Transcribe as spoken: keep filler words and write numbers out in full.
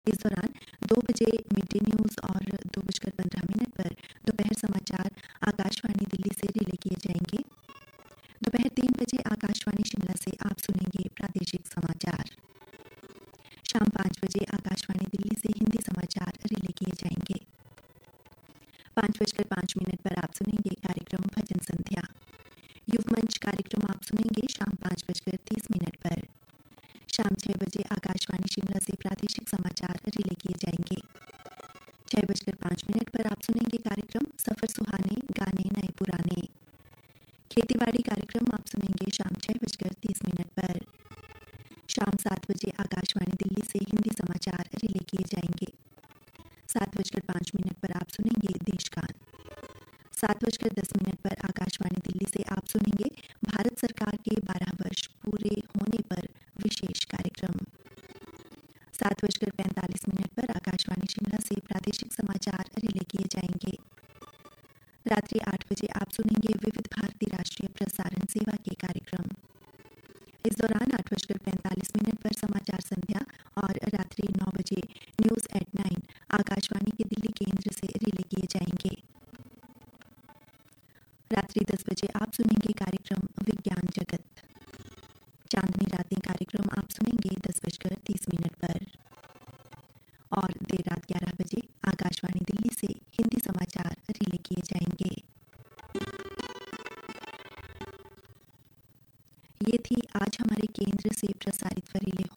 इस दौरान दो बजे मिड डे न्यूज़ और दो बजकर पंद्रह मिनट पर दोपहर समाचार आकाशवाणी दिल्ली से रिले किए जाएंगे। दोपहर तीन बजे आकाशवाणी शिमला से आप सुनेंगे प्रादेशिक समाचार। शाम पाँच बजे आकाशवाणी दिल्ली से हिंदी समाचार रिले किए जाएंगे। पाँच बजकर पाँच मिनट पर आप सुनेंगे कार्यक्रम भजन संध्या। युव मंच कार्यक्रम आप सुनेंगे शाम पाँच बजकर तीस मिनट पर। शाम छः बजे आकाशवाणी शिमला से प्रादेशिक समाचार रिले किए जाएंगे। छः बजकर पाँच मिनट पर आप सुनेंगे कार्यक्रम सफ़र सुहाने गाने नए पुराने। खेतीबाड़ी कार्यक्रम आप सुनेंगे शाम छः बजकर तीस मिनट पर। शाम सात बजे आकाशवाणी दिल्ली से हिंदी समाचार रिले किए जाएंगे। सात बजकर पाँच मिनट पर आप सुनेंगे देशगान। सात बजकर दस मिनट पर आकाशवाणी दिल्ली से आप सुनेंगे भारत सरकार के बारह वर्ष पूरे होने पर विशेष कार्यक्रम। सात बजकर पैंतालीस मिनट पर आकाशवाणी शिमला से प्रादेशिक समाचार रिले किए जाएंगे। रात्रि आठ बजे आप सुनेंगे विविध भारती राष्ट्रीय प्रसारण सेवा के कार्यक्रम। इस दौरान आठ बजकर पैंतालीस मिनट पर समाचार संध्या और रात्रि नौ बजे न्यूज़ एट नाइन आकाशवाणी के दिल्ली केंद्र से रिले किए जाएंगे। रात्रि दस बजे आप सुनेंगे कार्यक्रम विज्ञान जगत। चांदनी रातें कार्यक्रम आप सुनेंगे दस बजकर तीस मिनट पर। और देर रात ग्यारह बजे आकाशवाणी दिल्ली से हिंदी समाचार रिले किए जाएंगे। ये थी आज हमारे केंद्र से प्रसारित फरीले